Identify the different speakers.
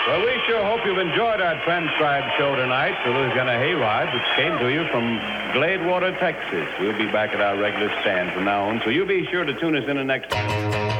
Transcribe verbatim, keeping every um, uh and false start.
Speaker 1: Well, we sure hope you've enjoyed our transcribed show tonight, the Louisiana Hayride, which came to you from Gladewater, Texas. We'll be back at our regular stand from now on, so you be sure to tune us in the next time.